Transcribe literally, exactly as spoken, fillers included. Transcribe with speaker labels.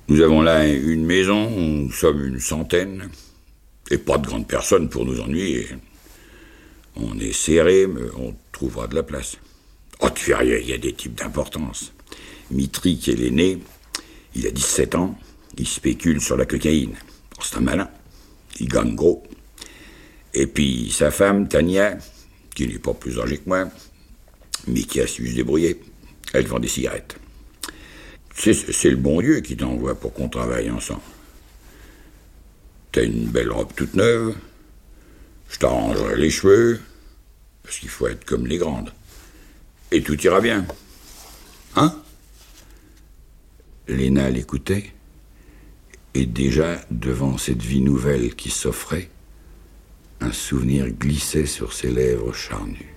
Speaker 1: Nous avons là une maison, nous sommes une centaine, et pas de grandes personnes pour nous ennuyer. On est serré, mais on trouvera de la place. Oh, tu verras, il y a des types d'importance. Mitri, qui est l'aîné, il a dix-sept ans, il spécule sur la cocaïne. Oh, c'est un malin, il gagne gros. Et puis sa femme, Tania, qui n'est pas plus âgée que moi, mais qui a su se débrouiller, elle vend des cigarettes. C'est, c'est le bon Dieu qui t'envoie pour qu'on travaille ensemble. T'as une belle robe toute neuve, je t'arrangerai les cheveux, parce qu'il faut être comme les grandes. Et tout ira bien. Hein? Léna l'écoutait, et déjà, devant cette vie nouvelle qui s'offrait, un souvenir glissait sur ses lèvres charnues.